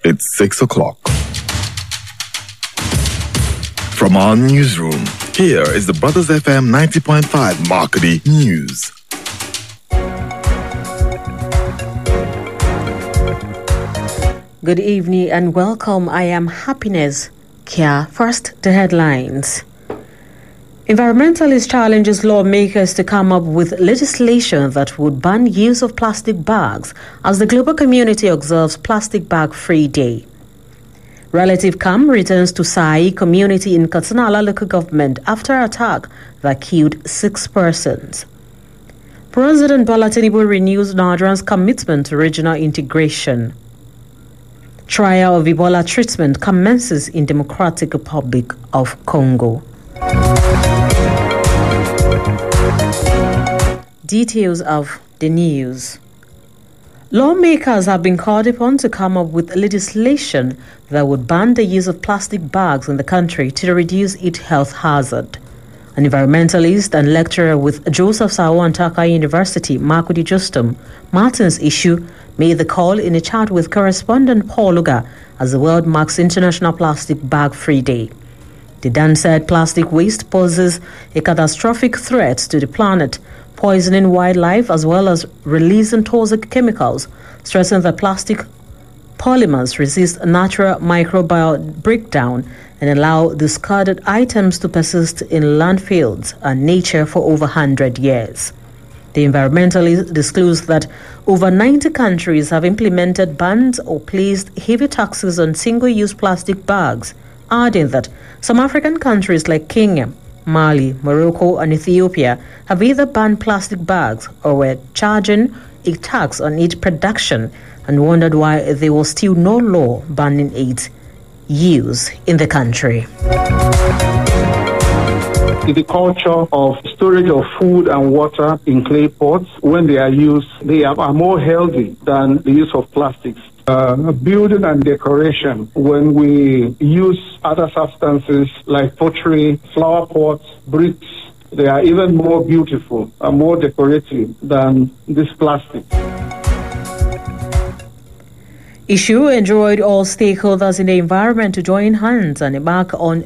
It's 6 o'clock. From our newsroom, here is the Brothers FM 90.5 Markety News. Good evening and welcome. I am Happiness Kia. First, the headlines. Environmentalist challenges lawmakers to come up with legislation that would ban use of plastic bags as the global community observes Plastic Bag Free Day. Relative Cam returns to Sai community in Katsanala local government after attack that killed 6 persons. President Bola Tinubu renews Nigeria's commitment to regional integration. Trial of Ebola treatment commences in Democratic Republic of Congo. Details of the news. Lawmakers have been called upon to come up with legislation that would ban the use of plastic bags in the country to reduce its health hazard. An environmentalist and lecturer with Joseph Sawan Taka University, Makudi Justum, Martin's issue, made the call in a chat with correspondent Paul Luga as the world marks International Plastic Bag Free Day. The Dan said plastic waste poses a catastrophic threat to the planet, poisoning wildlife as well as releasing toxic chemicals, stressing that plastic polymers resist natural microbial breakdown and allow discarded items to persist in landfills and nature for over 100 years. The environmentalists disclosed that over 90 countries have implemented bans or placed heavy taxes on single-use plastic bags, adding that some African countries like Kenya, Mali, Morocco, and Ethiopia have either banned plastic bags or were charging a tax on its production, and wondered why there was still no law banning its use in the country. The culture of storage of food and water in clay pots, when they are used, they are more healthy than the use of plastics. Building and decoration, when we use other substances like pottery, flower pots, bricks, they are even more beautiful and more decorative than this plastic. Issue enjoyed all stakeholders in the environment to join hands and embark on